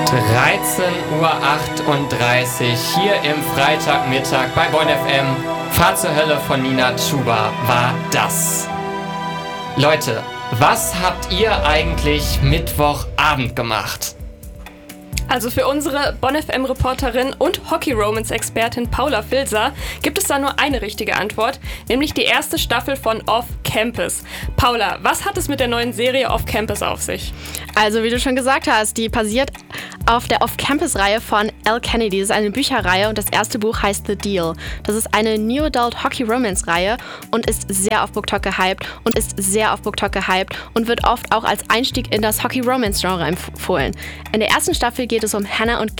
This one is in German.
13:38 Uhr hier im Freitagmittag bei Bonn FM. Fahr zur Hölle von Nina Chuba war das. Leute, was habt ihr eigentlich Mittwochabend gemacht? Also für unsere Bonn FM-Reporterin und Hockey-Romance-Expertin Paula Filser gibt es da nur eine richtige Antwort, nämlich die erste Staffel von Off Campus. Paula, was hat es mit der neuen Serie Off Campus auf sich? Also wie du schon gesagt hast, die basiert auf der Off-Campus-Reihe von Al Kennedy. Das ist eine Bücherreihe und das erste Buch heißt The Deal. Das ist eine New Adult Hockey-Romance-Reihe und ist sehr auf BookTok gehypt und wird oft auch als Einstieg in das Hockey-Romance-Genre empfohlen. In der ersten Staffel geht es um Hannah und